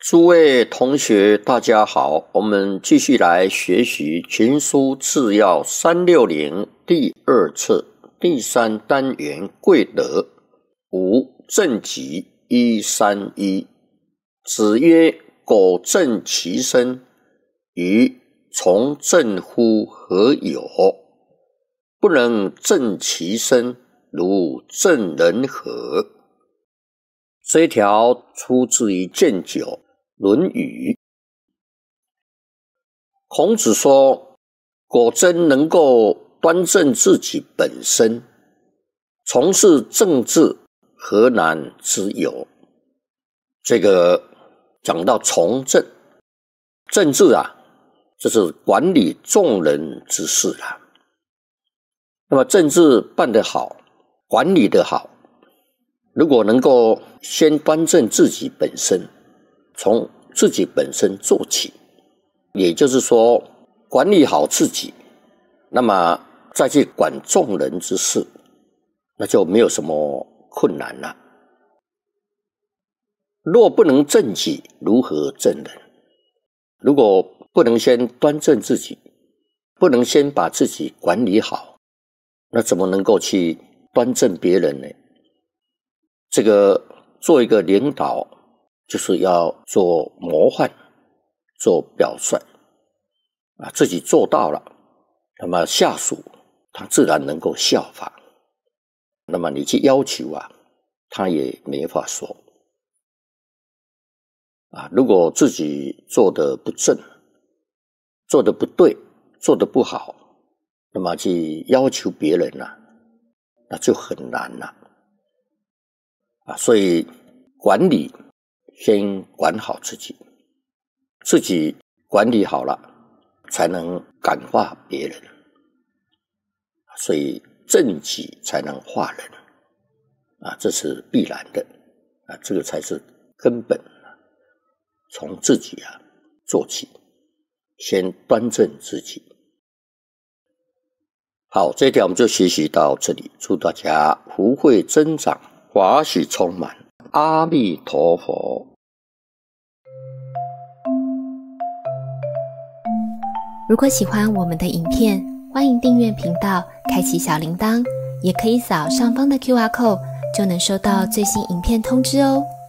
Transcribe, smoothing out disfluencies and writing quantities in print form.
诸位同学大家好，我们继续来学习群书治要360第二册第3单元贵德5正己131。子曰：苟正其身，与从政乎何有？不能正其身，如正人何？这一条出自于建九论语。孔子说，果真能够端正自己本身，从事政治，何难之有？这个讲到从政，政治这是管理众人之事啦。那么政治办得好，管理得好，如果能够先端正自己本身，从自己本身做起，也就是说管理好自己，那么再去管众人之事，那就没有什么困难了。若不能正己，如何正人？如果不能先端正自己，不能先把自己管理好，那怎么能够去端正别人呢？这个做一个领导，就是要做模范，做表率自己做到了，那么下属他自然能够效法，那么你去要求他也没法说如果自己做得不正，做得不对，做得不好，那么去要求别人那就很难了所以管理先管好自己，自己管理好了，才能感化别人，所以正己才能化人这是必然的这个才是根本从自己做起，先端正自己。好，这一条我们就学习到这里，祝大家福慧增长，法喜充满，阿弥陀佛。 如果喜欢我们的影片，欢迎订阅频道，开启小铃铛，也可以扫上方的 QR code， 就能收到最新影片通知哦。